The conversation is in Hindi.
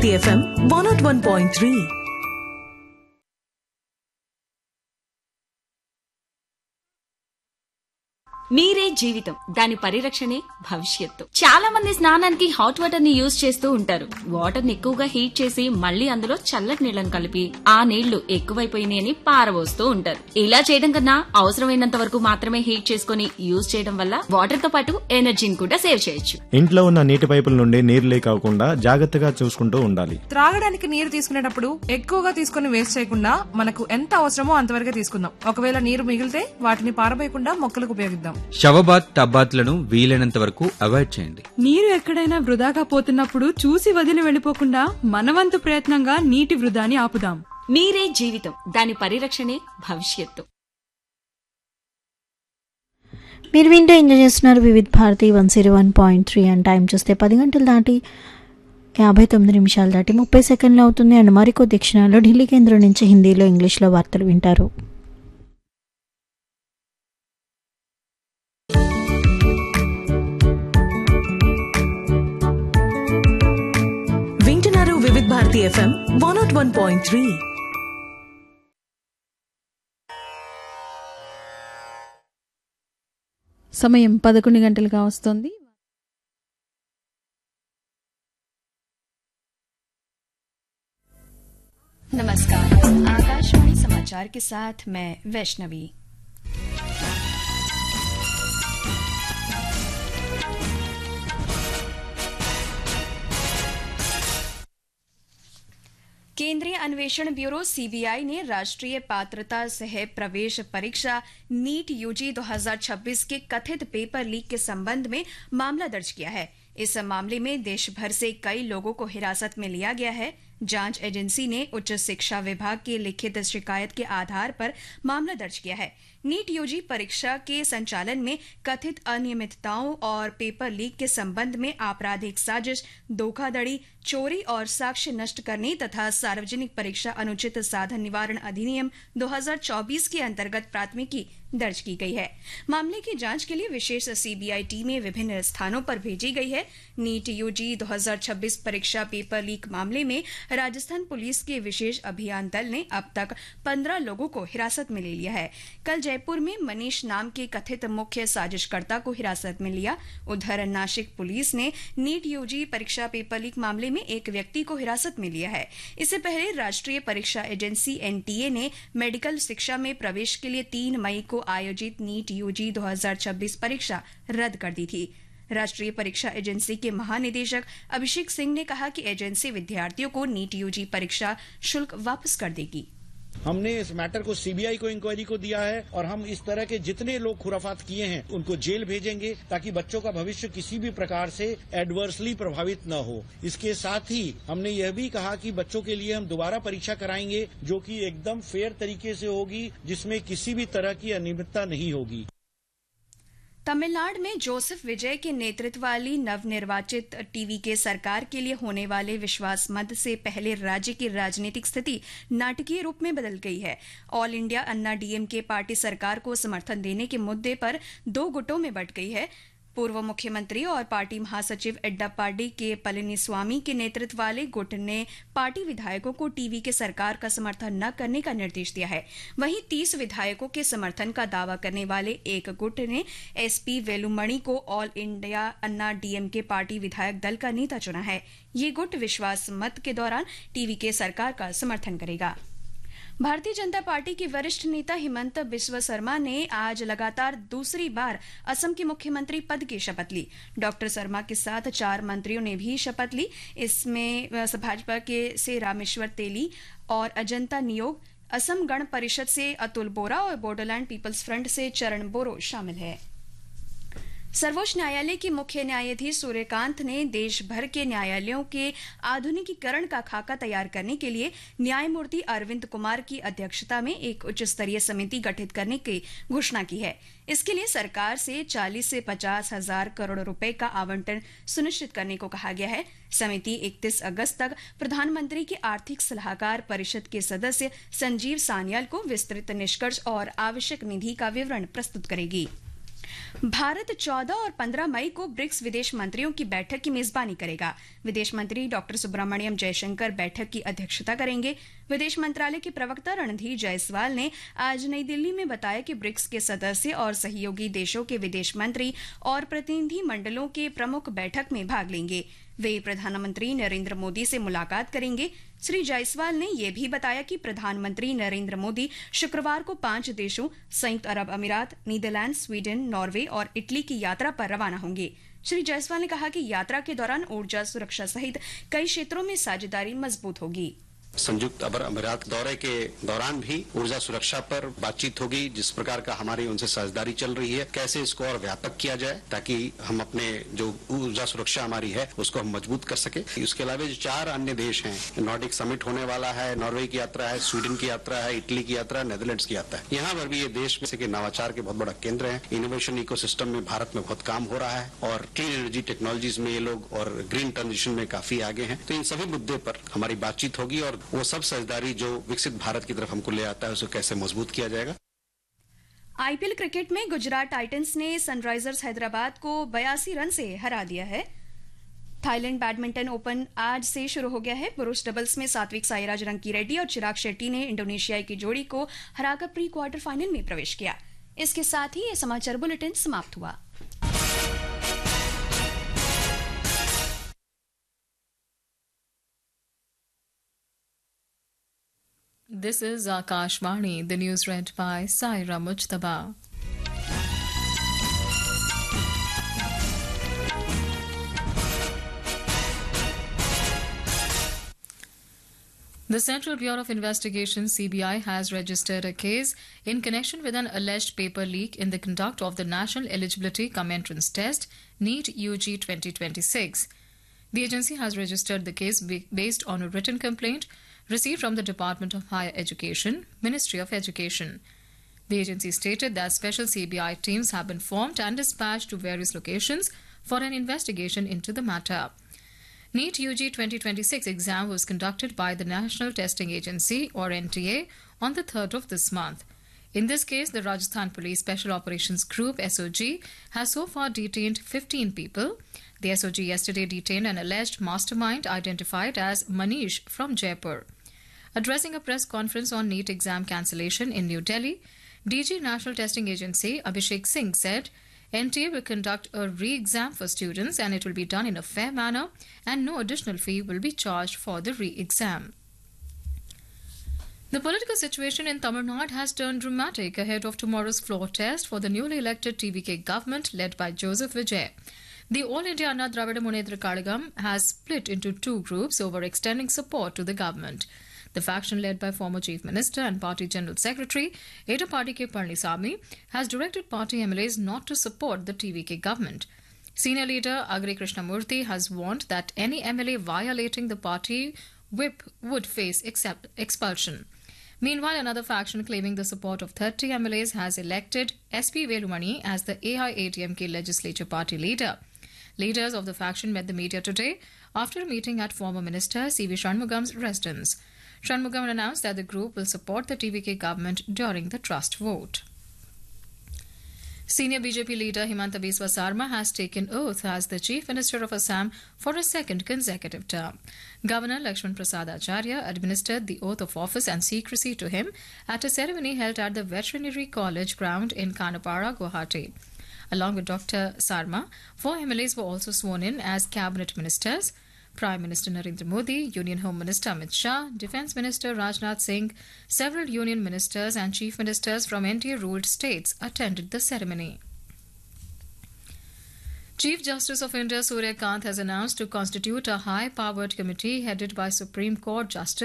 FM 101.3. నీరే జీవితం, దాని పరిరక్షణే భవిష్యత్తు. చాలా మంది స్నానానికి హాట్ వాటర్ ని యూజ్ చేస్తూ ఉంటారు. వాటర్ ని ఎక్కువగా హీట్ చేసి మళ్ళీ అందులో చల్లటి నీళ్లను కలిపి ఆ నీళ్లు ఎక్కువైపోయినాయని పారబోస్తూ ఉంటారు. ఇలా చేయడం కన్నా అవసరమైనంత వరకు మాత్రమే హీట్ చేసుకుని యూజ్ చేయడం వల్ల వాటర్ తో పాటు ఎనర్జీని కూడా సేవ్ చేయొచ్చు. ఇంట్లో ఉన్న నీటి పైపుల నుండి నీరు లీక్ అవ్వకుండా జాగ్రత్తగా చూసుకుంటూ ఉండాలి. త్రాగడానికి నీరు తీసుకునేటప్పుడు ఎక్కువగా తీసుకుని వేస్ట్ చేయకుండా మనకు ఎంత అవసరమో అంతవరకే తీసుకుందాం. ఒకవేళ నీరు మిగిలితే వాటిని పారబోయకుండా మొక్కలకు ఉపయోగిద్దాం. షవబాత్ టబ్బాత్లను వీలైనంత వరకు అవాయిడ్ చేయండి. నీరు ఎక్కడైనా వృధాగా పోతున్నప్పుడు చూసి వదిలి వెళ్లిపోకుండా మనవంతు ప్రయత్నంగా నీటి వృధాని ఆపుదాం. నీరే జీవితం, దాని పరిరక్షణే భవిష్యత్తు. మీరు వింటూ ఎంజాయ్ చేస్తున్నారు వివిధ్ భారతి 101.3 అండ్ టైం చూస్తే 10 గంటలు దాటి 59 నిమిషాలు దాటి 30 సెకండ్లు అవుతుంది. అండ్ మరికొద్ది క్షణాల్లో ఢిల్లీ కేంద్రం నుంచి హిందీలో ఇంగ్లీష్లో వార్తలు వింటారు. వింటున్నారు వివిధ భారతి FM 101.3. సమయం 11 గంటలుగా వస్తుంది. नमस्कार, आकाशवाणी समाचार के साथ मैं वैष्णवी। केंद्रीय अन्वेषण ब्यूरो सीबीआई ने राष्ट्रीय पात्रता सह प्रवेश परीक्षा नीट यूजी 2026 के कथित पेपर लीक के संबंध में मामला दर्ज किया है। इस मामले में देश भर से कई लोगों को हिरासत में लिया गया है। जांच एजेंसी ने उच्च शिक्षा विभाग की लिखित शिकायत के आधार पर मामला दर्ज किया है। नीट यूजी परीक्षा के संचालन में कथित अनियमितताओं और पेपर लीक के संबंध में आपराधिक साजिश, धोखाधड़ी, चोरी और साक्ष्य नष्ट करने तथा सार्वजनिक परीक्षा अनुचित साधन निवारण अधिनियम 2024 के अंतर्गत प्राथमिकी दर्ज की गई है। मामले की जांच के लिए विशेष सीबीआई टीमें विभिन्न स्थानों पर भेजी गई है। नीट यूजी 2026 परीक्षा पेपर लीक मामले में राजस्थान पुलिस के विशेष अभियान दल ने अब तक 15 लोगों को हिरासत में ले लिया है। कल जयपुर में मनीष नाम के कथित मुख्य साजिशकर्ता को हिरासत में लिया। उधर नासिक पुलिस ने नीट यूजी परीक्षा पेपर लीक मामले में एक व्यक्ति को हिरासत में लिया है। इससे पहले राष्ट्रीय परीक्षा एजेंसी एनटीए ने मेडिकल शिक्षा में प्रवेश के लिए 3 मई को आयोजित नीट यूजी 2026 परीक्षा रद्द कर दी थी। राष्ट्रीय परीक्षा एजेंसी के महानिदेशक अभिषेक सिंह ने कहा कि एजेंसी विद्यार्थियों को नीट यूजी परीक्षा शुल्क वापस कर देगी। हमने इस मैटर को सीबीआई को इंक्वायरी को दिया है और हम इस तरह के जितने लोग खुराफात किए हैं उनको जेल भेजेंगे ताकि बच्चों का भविष्य किसी भी प्रकार से एडवर्सली प्रभावित न हो। इसके साथ ही हमने यह भी कहा कि बच्चों के लिए हम दोबारा परीक्षा कराएंगे जो कि एकदम फेयर तरीके से होगी, जिसमें किसी भी तरह की अनियमितता नहीं होगी। तमिलनाडु में जोसेफ विजय के नेतृत्व वाली नवनिर्वाचित टीवीके सरकार के लिए होने वाले विश्वास मत से पहले राज्य की राजनीतिक स्थिति नाटकीय रूप में बदल गई है। ऑल इंडिया अन्ना डीएमके पार्टी सरकार को समर्थन देने के मुद्दे पर 2 गुटों में बंट गई है। पूर्व मुख्यमंत्री और पार्टी महासचिव एड्डापाडी के पलनीस्वामी के नेतृत्व वाले गुट ने पार्टी विधायकों को टीवी के सरकार का समर्थन न करने का निर्देश दिया है। वहीं 30 विधायकों के समर्थन का दावा करने वाले एक गुट ने एसपी वेलुमणि को ऑल इंडिया अन्ना डीएमके पार्टी विधायक दल का नेता चुना है। ये गुट विश्वास मत के दौरान टीवी के सरकार का समर्थन करेगा। भारतीय जनता पार्टी के वरिष्ठ नेता हिमंत बिस्वा शर्मा ने आज लगातार दूसरी बार असम के मुख्यमंत्री पद की शपथ ली। डॉक्टर शर्मा के साथ 4 मंत्रियों ने भी शपथ ली। इसमें भाजपा के से रामेश्वर तेली और अजंता नियोग, असम गण परिषद से अतुल बोरा और बोडोलैंड पीपल्स फ्रंट से चरण बोरो शामिल है। सर्वोच्च न्यायालय के मुख्य न्यायाधीश सूर्यकांत ने देश भर के न्यायालयों के आधुनिकीकरण का खाका तैयार करने के लिए न्यायमूर्ति अरविंद कुमार की अध्यक्षता में एक उच्च स्तरीय समिति गठित करने की घोषणा की है। इसके लिए सरकार से 40 से 50 हजार करोड़ रुपए का आवंटन सुनिश्चित करने को कहा गया है। समिति 31 अगस्त तक प्रधानमंत्री के आर्थिक सलाहकार परिषद के सदस्य संजीव सान्याल को विस्तृत निष्कर्ष और आवश्यक निधि का विवरण प्रस्तुत करेगी। भारत 14 और 15 मई को ब्रिक्स विदेश मंत्रियों की बैठक की मेजबानी करेगा। विदेश मंत्री डॉक्टर सुब्रमण्यम जयशंकर बैठक की अध्यक्षता करेंगे। विदेश मंत्रालय के प्रवक्ता रणधीर जायसवाल ने आज नई दिल्ली में बताया कि ब्रिक्स के सदस्य और सहयोगी देशों के विदेश मंत्री और प्रतिनिधि मंडलों के प्रमुख बैठक में भाग लेंगे। वे प्रधानमंत्री नरेंद्र मोदी से मुलाकात करेंगे। श्री जायसवाल ने यह भी बताया कि प्रधानमंत्री नरेंद्र मोदी शुक्रवार को 5 देशों संयुक्त अरब अमीरात, नीदरलैंड, स्वीडन, नॉर्वे और इटली की यात्रा पर रवाना होंगे। श्री जायसवाल ने कहा कि यात्रा के दौरान ऊर्जा सुरक्षा सहित कई क्षेत्रों में साझेदारी मजबूत होगी। संयुक्त अरब अमीरात दौरे के दौरान भी ऊर्जा सुरक्षा पर बातचीत होगी। जिस प्रकार का हमारी उनसे साझेदारी चल रही है, कैसे इसको और व्यापक किया जाए ताकि हम अपने जो ऊर्जा सुरक्षा हमारी है उसको हम मजबूत कर सके। इसके अलावा जो 4 अन्य देश हैं, नॉर्डिक समिट होने वाला है, नॉर्वे की यात्रा है, स्वीडन की यात्रा है, इटली की यात्रा, नेदरलैंड्स की यात्रा है। यहाँ पर भी ये देश में से नवाचार के बहुत बड़ा केंद्र है। इनोवेशन इकोसिस्टम में भारत में बहुत काम हो रहा है और क्लीन एनर्जी टेक्नोलॉजीज में ये लोग और ग्रीन ट्रांजिशन में काफी आगे हैं। तो इन सभी मुद्दे पर हमारी बातचीत होगी और वो सब साझेदारी जो विकसित भारत की तरफ हमको ले आता है उसे कैसे मजबूत किया जाएगा। आईपीएल क्रिकेट में गुजरात टाइटंस ने सनराइजर्स हैदराबाद को 82 रन से हरा दिया है। थाईलैंड बैडमिंटन ओपन आज से शुरू हो गया है। पुरुष डबल्स में सात्विक साईराज रंकीरेड्डी और चिराग शेट्टी ने इंडोनेशिया की जोड़ी को हराकर प्री क्वार्टर फाइनल में प्रवेश किया। इसके साथ ही यह समाचार बुलेटिन समाप्त हुआ। This is Akashvani, the news read by Saira Mujtaba. The Central Bureau of Investigation (CBI) has registered a case in connection with an alleged paper leak in the conduct of the National Eligibility Cum Entrance Test (NEET UG 2026). The agency has registered the case based on a written complaint received from the Department of Higher Education, Ministry of Education. The agency stated that special CBI teams have been formed and dispatched to various locations for an investigation into the matter. NEET UG 2026 exam was conducted by the National Testing Agency or NTA on the 3rd of this month. In this case, the Rajasthan Police Special Operations Group SOG has so far detained 15 people. The SOG yesterday detained an alleged mastermind identified as Manish from Jaipur. Addressing a press conference on NEET exam cancellation in New Delhi, DG National Testing Agency Abhishek Singh said NTA will conduct a re-exam for students and it will be done in a fair manner and no additional fee will be charged for the re-exam. The political situation in Tamil Nadu has turned dramatic ahead of tomorrow's floor test for the newly elected TVK government led by Joseph Vijay. The All India Anna Dravida Munedra Kalagam has split into 2 groups over extending support to the government. The faction led by former Chief Minister and Party General Secretary Edapadi K. Palaniswamy has directed party MLAs not to support the TVK government. Senior leader Agri Krishnamurthy has warned that any MLA violating the party whip would face expulsion. Meanwhile, another faction claiming the support of 30 MLAs has elected SP Velumani as the AIADMK legislature party leader. Leaders of the faction met the media today after a meeting at former Minister C.V. Shanmugam's residence. Shanmugam announced that the group will support the TVK government during the trust vote. Senior BJP leader Himanta Biswa Sarma has taken oath as the Chief Minister of Assam for a second consecutive term. Governor Lakshman Prasad Acharya administered the oath of office and secrecy to him at a ceremony held at the Veterinary College ground in Kanapara, Guwahati. Along with Dr. Sarma, 4 MLAs were also sworn in as cabinet ministers. Prime Minister Narendra Modi, Union Home Minister Amit Shah, Defence Minister Rajnath Singh, several union ministers and chief ministers from NDA-ruled states attended the ceremony. Chief Justice of India Surya Kant has announced to constitute a high-powered committee headed by Supreme Court Justice